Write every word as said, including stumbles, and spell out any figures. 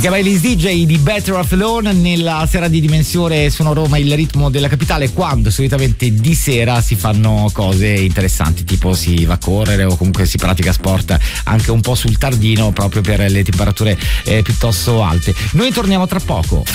Gabailis D J di Better Off Alone nella sera di Dimensione Suono Roma, il ritmo della capitale, quando solitamente di sera si fanno cose interessanti, tipo si va a correre o comunque si pratica sport anche un po' sul tardino proprio per le temperature eh, piuttosto alte. Noi torniamo tra poco.